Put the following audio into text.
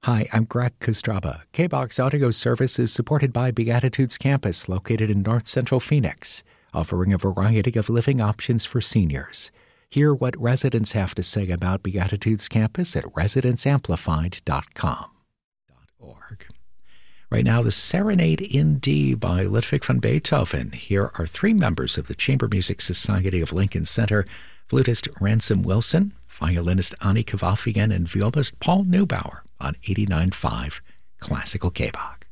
Hi, I'm Greg Kostraba. KBOX Audio Service is supported by Beatitudes Campus, located in North Central Phoenix, offering a variety of living options for seniors. Hear what residents have to say about Beatitudes Campus at residenceamplified.com. Right now, the Serenade in D by Ludwig van Beethoven. Here are three members of the Chamber Music Society of Lincoln Center: flutist Ransom Wilson, violinist Ani Kavafian, and violist Paul Neubauer on 89.5 Classical KBOX.